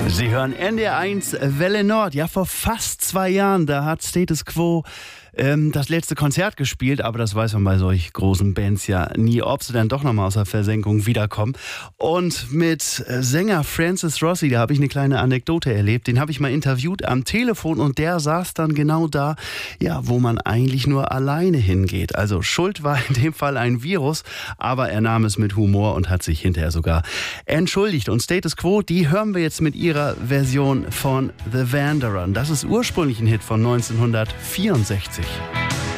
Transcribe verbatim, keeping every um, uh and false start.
Sie hören N D R eins Welle Nord. Ja, vor fast zwei Jahren, da hat Status Quo ähm, das letzte Konzert gespielt, aber das weiß man bei solch großen Bands ja nie, ob sie dann doch nochmal aus der Versenkung wiederkommen. Und mit Sänger Francis Rossi, da habe ich eine kleine Anekdote erlebt, den habe ich mal interviewt am Telefon und der saß dann genau da, ja, wo man eigentlich nur alleine hingeht. Also schuld war in dem Fall ein Virus, aber er nahm es mit Humor und hat sich hinterher sogar entschuldigt. Und Status Quo, die hören wir jetzt mit ihrer Version von The Wanderer. Das ist ursprünglich ein Hit von neunzehnhundertvierundsechzig.